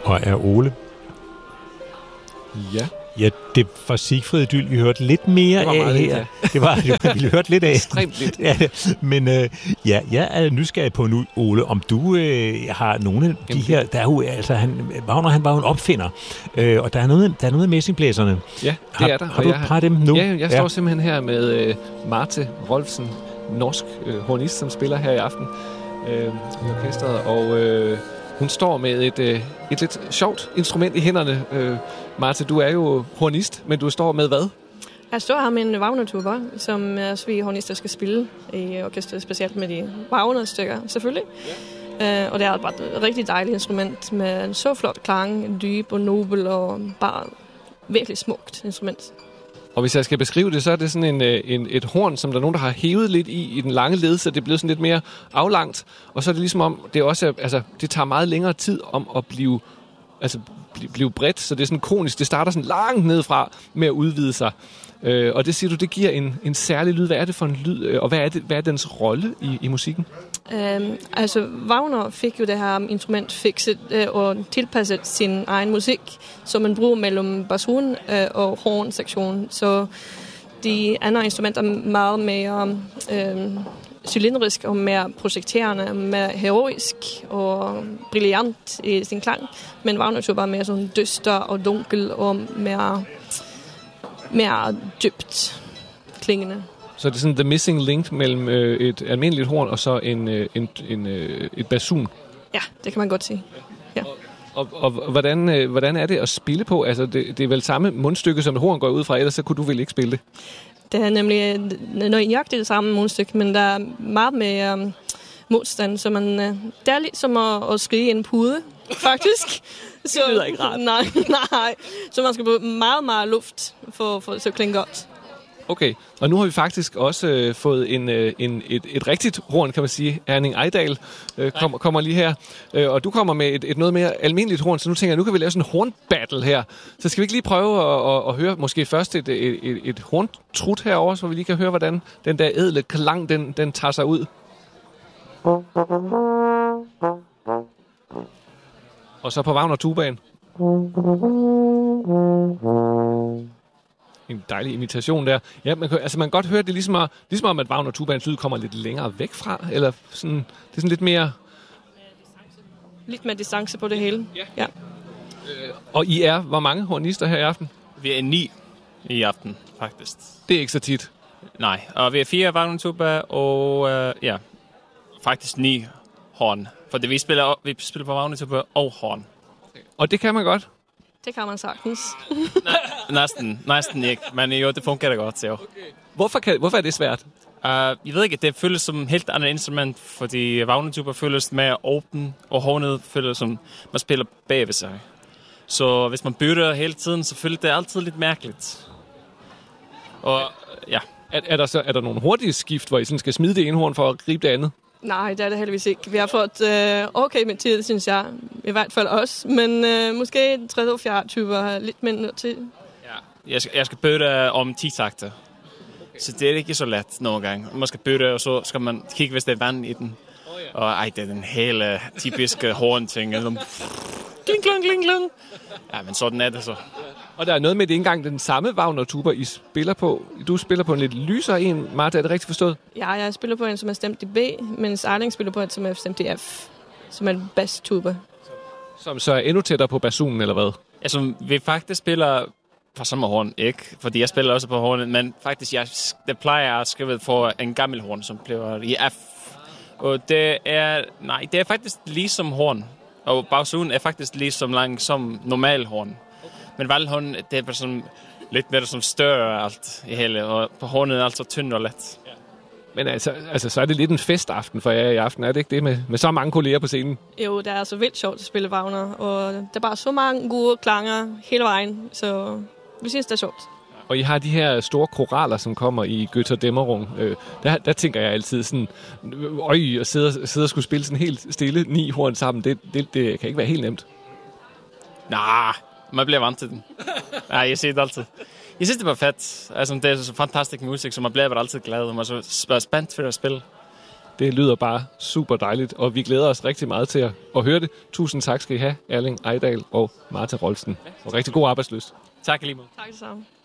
Og er Ole? Ja. Ja, det var Siegfried Idyll, vi hørte lidt mere af her. Det var vi hørte lidt af. Ekstremt lidt. Ja, men jeg er nysgerrig på nu, Ole, om du har nogle af de her... Der er jo, altså, Wagner, han var jo en opfinder, og der er noget med messingblæserne. Ja, det er der. Har du et par af dem nu? Ja, jeg står simpelthen her med Marte Rolfsen, norsk hornist, som spiller her i aften i orkestret, og hun står med et lidt sjovt instrument i hænderne. Marte, du er jo hornist, men du står med hvad? Jeg står her med en Wagner-tuba, som vi hornister skal spille i orkestret, specielt med de Wagner-stykker, selvfølgelig. Ja. Og det er bare et rigtig dejligt instrument med en så flot klang, dyb og nobel og bare virkelig smukt instrument. Og hvis jeg skal beskrive det, så er det sådan et horn, som der er nogen, der har hævet lidt i den lange led, så det er blevet sådan lidt mere aflangt. Og så er det ligesom om, det også det tager meget længere tid om at blive bredt, så det er sådan konisk. Det starter sådan langt nedefra med at udvide sig. Og det siger du, det giver en særlig lyd. Hvad er det for en lyd, og hvad er dens rolle i musikken? Wagner fik jo det her instrument fikset og tilpasset sin egen musik, som man bruger mellem basun og hornsektion. Så de andre instrumenter er meget mere cylindrisk og mere projekterende, mere heroisk og brilliant i sin klang. Men Wagner var mere sådan dyster og dunkel og mere dybt klingende. Så det er sådan the missing link mellem et almindeligt horn og så et basun? Ja, det kan man godt sige. Ja. Og hvordan er det at spille på? Altså, det er vel samme mundstykke, som et horn går ud fra, ellers så kunne du vel ikke spille det? Det er nemlig nøjagtigt det samme mundstykke, men der er meget mere modstand, så det er lidt som at skrige en pude, faktisk. Det lyder ikke rart. Nej. Så man skal bruge meget, meget luft for at klinge godt. Okay, og nu har vi faktisk også fået et rigtigt horn, kan man sige. Erning Ejdal kommer lige her, og du kommer med et noget mere almindeligt horn, så nu tænker jeg, nu kan vi lave sådan en hornbattle her. Så skal vi ikke lige prøve at høre måske først et horntrut herovre, så vi lige kan høre, hvordan den der ædle klang, den tager sig ud. Og så på Wagner-tubaen. En dejlig imitation der. Ja, man kan godt høre, det er ligesom om, at Wagner-tubaens lyd kommer lidt længere væk fra, eller sådan, det er sådan lidt mere... Lidt mere distance på det hele. Ja. Og I er, hvor mange hornister her i aften? Vi er 9 i aften, faktisk. Det er ikke så tit. Nej, og vi er 4 Wagner-tuba, og faktisk 9 horn. For vi spiller på Wagner-tuba og horn. Og det kan man godt? Det kan man sagtens. Næsten ikke, men jo, det fungerer godt, så. Okay. Hvorfor er det svært? Jeg ved ikke, det føles som et helt andet instrument, fordi Wagner-tuba føles mere åben, og hornet føles som, man spiller bag ved sig. Så hvis man bytter hele tiden, så føles det altid lidt mærkeligt. Og ja. Er der nogle hurtige skift, hvor I sådan skal smide det ene horn for at gribe det andet? Nej, det er det heldigvis ikke. Vi har fået okay med tid, synes jeg. I hvert fald også. Men måske 3-4 typer har lidt mindre tid. Ja. Jeg skal bytte om 10 takter. Så det er ikke så let nogle gange. Man skal bytte, og så skal man kigge, hvis det er vand i den. Og det er den hele typiske horn-ting. Kling, kling, kling, kling. Ja, men sådan er det så. Og der er noget med, det ikke engang den samme Wagner-tuba, I spiller på. Du spiller på en lidt lysere en, Martha, er det rigtigt forstået? Ja, jeg spiller på en, som er stemt i B, mens Arling spiller på en, som er stemt i F, som er en bass-tuba. Som så er endnu tættere på basunen, eller hvad? Altså, vi faktisk spiller på samme horn, ikke? Fordi jeg spiller også på hornet, men faktisk, det plejer at skrive for en gammel horn, som bliver i F. Og det er faktisk ligesom horn. Og basunen er faktisk ligesom lang som normal horn. Men valghorn, det er bare sådan lidt mere som større alt i hele, og på hornet er altså tynd og let. Ja. Men altså, så er det lidt en festaften for jer i aften, er det ikke det, med så mange kolleger på scenen? Jo, det er så vildt sjovt at spille Wagner, og der er bare så mange gode klanger hele vejen, så vi synes, det er sjovt. Og I har de her store koraler, som kommer i Götter Dämmerung. Der tænker jeg altid sådan, at sidde og skulle spille sådan helt stille 9 horn sammen, det kan ikke være helt nemt. Nej, man bliver vant til den. Nej, jeg siger det altid. Jeg synes, det var fedt. Altså, det er så fantastisk musik, så man bliver bare altid glad, og man er så spændt for at spille. Det lyder bare super dejligt, og vi glæder os rigtig meget til at høre det. Tusind tak skal I have, Erling Ejdal og Martha Rolfsen. Og rigtig god arbejdsløst. Tak lige måde. Tak det samme.